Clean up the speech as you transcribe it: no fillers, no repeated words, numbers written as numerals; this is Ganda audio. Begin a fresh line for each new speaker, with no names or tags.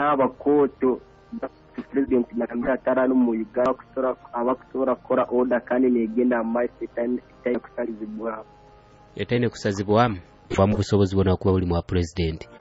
n'abakoto president nakambira atarano mu Uganda abakusobola kukola order kandi negenda maaso etaine kusalizibwamu
kusazibwamu mu busobozi bwonna kuba buli mu president